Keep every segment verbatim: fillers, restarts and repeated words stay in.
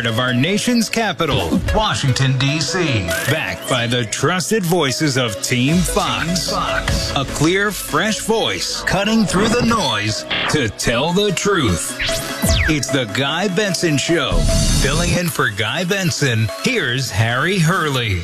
heart of our nation's capital, Washington, D C Backed by the trusted voices of Team Fox. Team Fox. A clear, fresh voice cutting through the noise to tell the truth. It's the Guy Benson Show. Filling in for Guy Benson, here's Harry Hurley.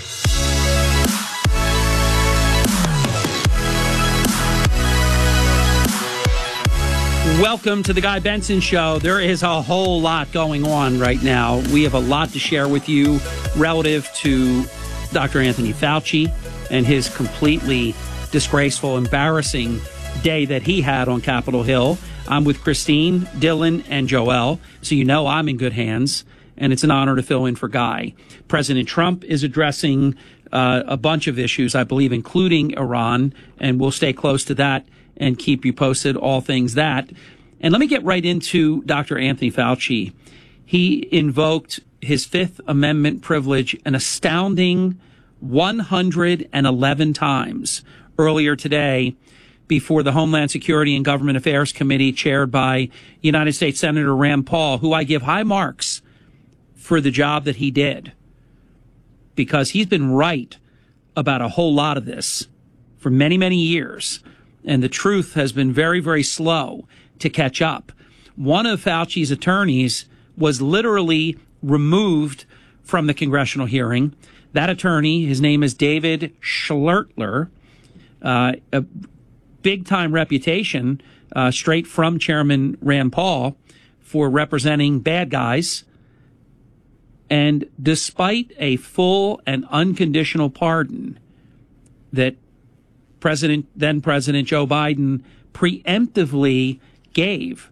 Welcome to the Guy Benson Show. There is a whole lot going on right now. We have a lot to share with you relative to Doctor Anthony Fauci and his completely disgraceful, embarrassing day that he had on Capitol Hill. I'm with Christine, Dylan, and Joel, so you know I'm in good hands, and it's an honor to fill in for Guy. President Trump is addressing uh, a bunch of issues, I believe, including Iran, and we'll stay close to that and keep you posted, all things that. And let me get right into Doctor Anthony Fauci. He invoked his Fifth Amendment privilege an astounding one hundred eleven times earlier today before the Homeland Security and Government Affairs Committee chaired by United States Senator Rand Paul, who I give high marks for the job that he did, because he's been right about a whole lot of this for many, many years. And the truth has been very, very slow to catch up. One of Fauci's attorneys was literally removed from the congressional hearing. That attorney, his name is David Schlertler, uh, a big-time reputation uh, straight from Chairman Rand Paul for representing bad guys. And despite a full and unconditional pardon that President, then President Joe Biden preemptively gave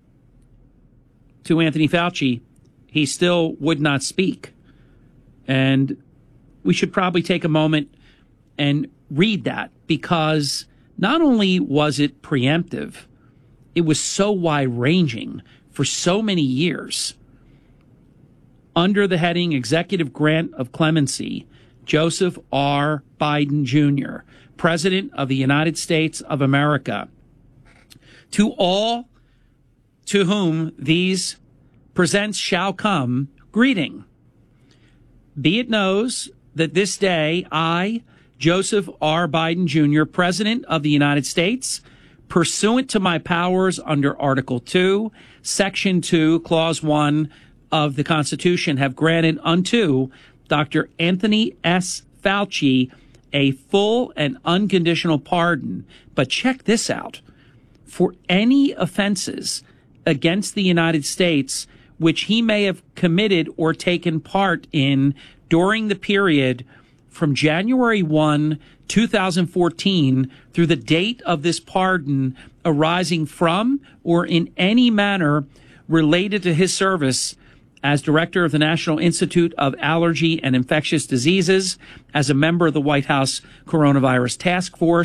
to Anthony Fauci, he still would not speak. And we should probably take a moment and read that, because not only was it preemptive, it was so wide-ranging for so many years. Under the heading Executive Grant of Clemency, Joseph R. Biden Junior, President of the United States of America, to all to whom these presents shall come, greeting. Be it knows that this day I, Joseph R. Biden Junior, President of the United States, pursuant to my powers under Article two, Section two, Clause one of the Constitution, have granted unto Doctor Anthony S. Fauci a full and unconditional pardon. But check this out. For any offenses against the United States which he may have committed or taken part in during the period from January first, two thousand fourteen through the date of this pardon, arising from or in any manner related to his service as director of the National Institute of Allergy and Infectious Diseases, as a member of the White House Coronavirus Task Force,